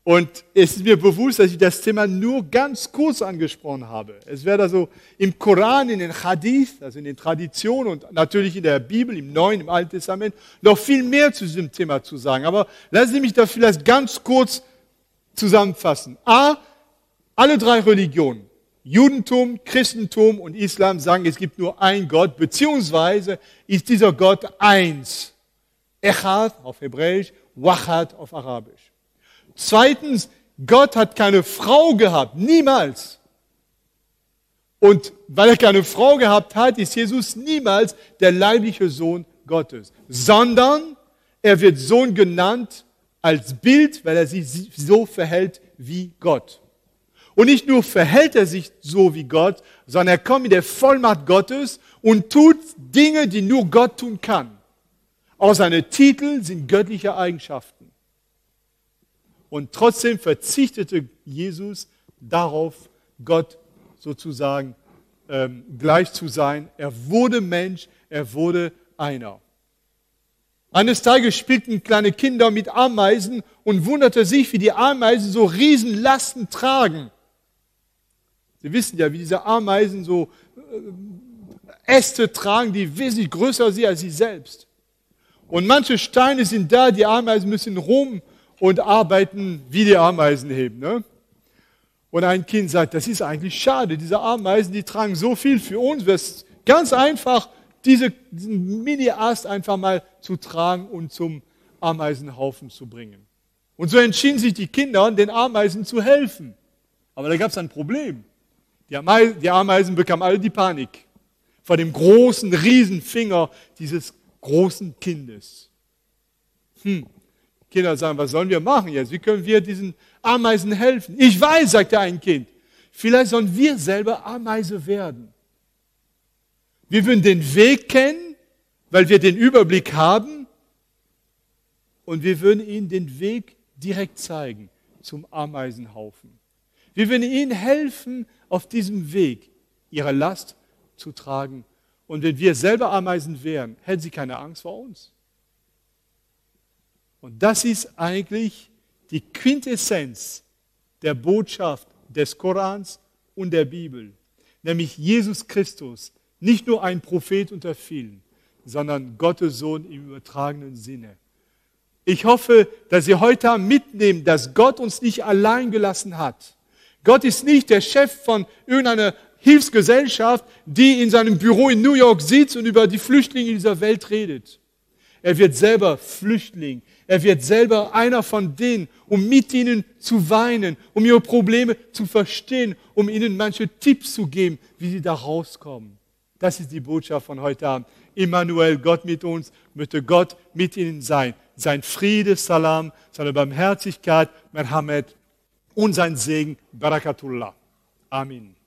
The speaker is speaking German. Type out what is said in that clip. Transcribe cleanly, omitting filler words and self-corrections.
Und es ist mir bewusst, dass ich das Thema nur ganz kurz angesprochen habe. Es wird also im Koran, in den Hadith, also in den Traditionen und natürlich in der Bibel, im Neuen, im Alten Testament, noch viel mehr zu diesem Thema zu sagen. Aber lassen Sie mich das vielleicht ganz kurz zusammenfassen. Alle drei Religionen, Judentum, Christentum und Islam, sagen, es gibt nur einen Gott, beziehungsweise ist dieser Gott eins. Echad auf Hebräisch, Wachad auf Arabisch. Zweitens, Gott hat keine Frau gehabt, niemals. Und weil er keine Frau gehabt hat, ist Jesus niemals der leibliche Sohn Gottes, sondern er wird Sohn genannt als Bild, weil er sich so verhält wie Gott. Und nicht nur verhält er sich so wie Gott, sondern er kommt in der Vollmacht Gottes und tut Dinge, die nur Gott tun kann. Auch seine Titel sind göttliche Eigenschaften. Und trotzdem verzichtete Jesus darauf, Gott sozusagen gleich zu sein. Er wurde Mensch, er wurde einer. Eines Tages spielten kleine Kinder mit Ameisen und wunderte sich, wie die Ameisen so Riesenlasten tragen. Sie wissen ja, wie diese Ameisen so Äste tragen, die wesentlich größer sind als sie selbst. Und manche Steine sind da, die Ameisen müssen rum und arbeiten, wie die Ameisen heben. Ne? Und ein Kind sagt, das ist eigentlich schade, diese Ameisen, die tragen so viel. Für uns wäre es ganz einfach, diesen Mini-Ast einfach mal zu tragen und zum Ameisenhaufen zu bringen. Und so entschieden sich die Kinder, den Ameisen zu helfen. Aber da gab es ein Problem. Die Ameisen bekamen alle die Panik vor dem großen Riesenfinger dieses großen Kindes. Kinder sagen, was sollen wir machen jetzt? Wie können wir diesen Ameisen helfen? Ich weiß, sagte ein Kind, vielleicht sollen wir selber Ameise werden. Wir würden den Weg kennen, weil wir den Überblick haben und wir würden ihnen den Weg direkt zeigen zum Ameisenhaufen. Wir würden ihnen helfen, auf diesem Weg ihre Last zu tragen. Und wenn wir selber Ameisen wären, hätten sie keine Angst vor uns. Und das ist eigentlich die Quintessenz der Botschaft des Korans und der Bibel. Nämlich Jesus Christus, nicht nur ein Prophet unter vielen, sondern Gottes Sohn im übertragenen Sinne. Ich hoffe, dass Sie heute mitnehmen, dass Gott uns nicht allein gelassen hat. Gott ist nicht der Chef von irgendeiner Hilfsgesellschaft, die in seinem Büro in New York sitzt und über die Flüchtlinge dieser Welt redet. Er wird selber Flüchtling. Er wird selber einer von denen, um mit ihnen zu weinen, um ihre Probleme zu verstehen, um ihnen manche Tipps zu geben, wie sie da rauskommen. Das ist die Botschaft von heute Abend. Immanuel, Gott mit uns, möchte Gott mit ihnen sein. Sein Friede, Salam, seine Barmherzigkeit, Merhamet und sein Segen, Barakatullah. Amen.